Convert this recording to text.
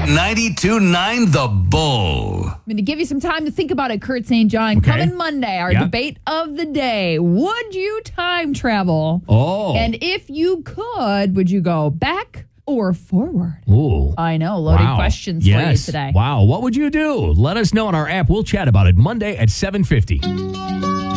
92.9 The Bull. I'm going to give you some time to think about it, Kurt St. John. Okay. Coming Monday, our debate of the day. Would you time travel? Oh. And if you could, would you go back or forward? Ooh. I know, loaded questions for you today. Wow. What would you do? Let us know on our app. We'll chat about it Monday at 7:50.